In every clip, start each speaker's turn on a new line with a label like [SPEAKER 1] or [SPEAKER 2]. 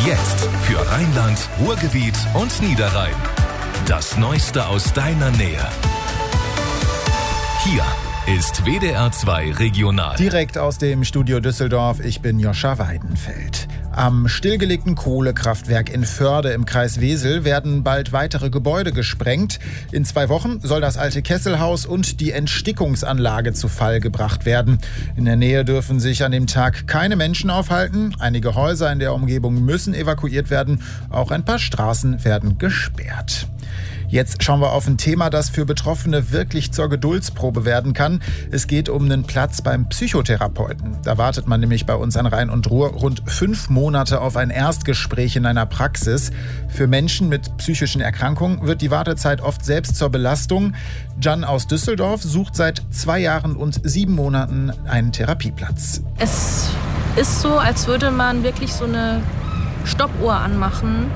[SPEAKER 1] Jetzt für Rheinland, Ruhrgebiet und Niederrhein. Das Neueste aus deiner Nähe. Hier ist WDR 2 Regional.
[SPEAKER 2] Direkt aus dem Studio Düsseldorf, ich bin Joscha Weidenfeld. Am stillgelegten Kohlekraftwerk in Förde im Kreis Wesel werden bald weitere Gebäude gesprengt. In 2 Wochen soll das alte Kesselhaus und die Entstickungsanlage zu Fall gebracht werden. In der Nähe dürfen sich an dem Tag keine Menschen aufhalten. Einige Häuser in der Umgebung müssen evakuiert werden. Auch ein paar Straßen werden gesperrt. Jetzt schauen wir auf ein Thema, das für Betroffene wirklich zur Geduldsprobe werden kann. Es geht um einen Platz beim Psychotherapeuten. Da wartet man nämlich bei uns an Rhein und Ruhr rund 5 Monate auf ein Erstgespräch in einer Praxis. Für Menschen mit psychischen Erkrankungen wird die Wartezeit oft selbst zur Belastung. Jan aus Düsseldorf sucht seit 2 Jahren und 7 Monaten einen Therapieplatz.
[SPEAKER 3] Es ist so, als würde man wirklich so eine Stoppuhr anmachen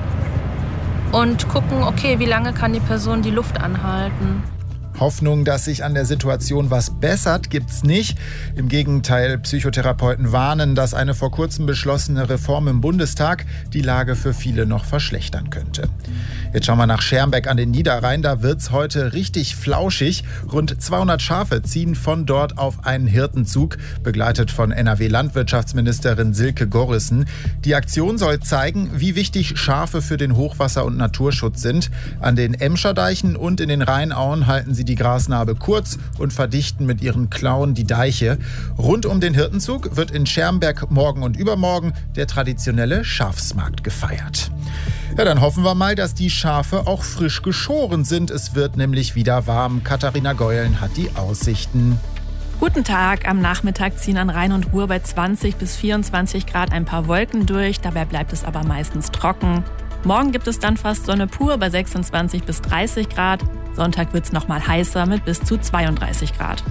[SPEAKER 3] und gucken, okay, wie lange kann die Person die Luft anhalten.
[SPEAKER 2] Hoffnung, dass sich an der Situation was bessert, gibt's nicht. Im Gegenteil, Psychotherapeuten warnen, dass eine vor kurzem beschlossene Reform im Bundestag die Lage für viele noch verschlechtern könnte. Jetzt schauen wir nach Schermbeck an den Niederrhein. Da wird's heute richtig flauschig. Rund 200 Schafe ziehen von dort auf einen Hirtenzug, begleitet von NRW-Landwirtschaftsministerin Silke Gorrissen. Die Aktion soll zeigen, wie wichtig Schafe für den Hochwasser- und Naturschutz sind. An den Emscherdeichen und in den Rheinauen halten sie die Grasnarbe kurz und verdichten mit ihren Klauen die Deiche. Rund um den Hirtenzug wird in Schermbeck morgen und übermorgen der traditionelle Schafsmarkt gefeiert. Ja, dann hoffen wir mal, dass die Schafe auch frisch geschoren sind. Es wird nämlich wieder warm. Katharina Geulen hat die Aussichten.
[SPEAKER 4] Guten Tag. Am Nachmittag ziehen an Rhein und Ruhr bei 20 bis 24 Grad ein paar Wolken durch. Dabei bleibt es aber meistens trocken. Morgen gibt es dann fast Sonne pur bei 26 bis 30 Grad. Sonntag wird es noch mal heißer mit bis zu 32 Grad.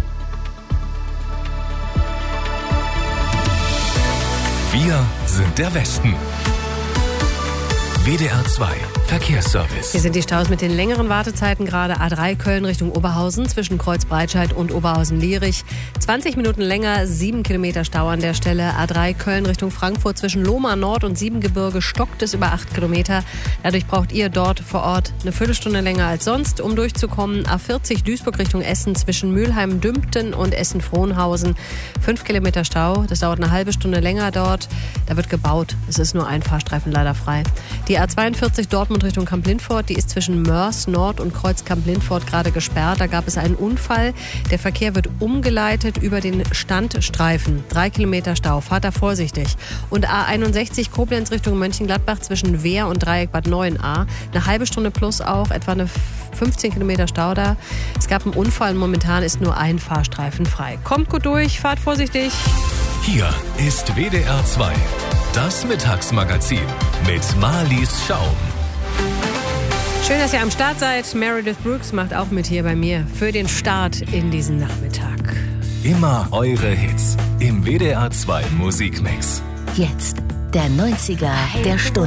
[SPEAKER 1] Wir sind der Westen. WDR 2 Verkehrsservice.
[SPEAKER 5] Hier sind die Staus mit den längeren Wartezeiten, gerade A3 Köln Richtung Oberhausen zwischen Kreuzbreitscheid und Oberhausen-Lierich. 20 Minuten länger, 7 Kilometer Stau an der Stelle. A3 Köln Richtung Frankfurt zwischen Lohmar Nord und Siebengebirge stockt es über 8 Kilometer. Dadurch braucht ihr dort vor Ort eine Viertelstunde länger als sonst, um durchzukommen. A40 Duisburg Richtung Essen zwischen Mülheim-Dümpten und Essen-Frohnhausen. 5 Kilometer Stau, das dauert eine halbe Stunde länger dort. Da wird gebaut, es ist nur ein Fahrstreifen leider frei. Die A42 Dortmund Richtung Kamp-Lindfort, die ist zwischen Mörs Nord und Kreuz Kamp-Lindfort gerade gesperrt. Da gab es einen Unfall. Der Verkehr wird umgeleitet über den Standstreifen. 3 Kilometer Stau, fahrt da vorsichtig. Und A61 Koblenz Richtung Mönchengladbach zwischen Wehr und Dreieck Bad Neuenahr. Eine halbe Stunde plus auch, etwa eine 15 Kilometer Stau da. Es gab einen Unfall und momentan ist nur ein Fahrstreifen frei. Kommt gut durch, fahrt vorsichtig.
[SPEAKER 1] Hier ist WDR 2, das Mittagsmagazin mit Marlies Schaum.
[SPEAKER 5] Schön, dass ihr am Start seid. Meredith Brooks macht auch mit hier bei mir für den Start in diesen Nachmittag.
[SPEAKER 1] Immer eure Hits im WDR 2 Musikmix.
[SPEAKER 6] Jetzt der 90er der Stunde.